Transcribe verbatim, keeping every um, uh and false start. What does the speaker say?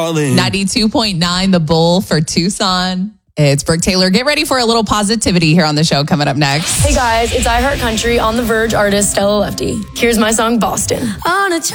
ninety-two point nine The Bull for Tucson. It's Brooke Taylor. Get ready for a little positivity here on the show coming up next. Hey guys, it's I Heart Country on the Verge artist Stella Lefty. Here's my song Boston. On a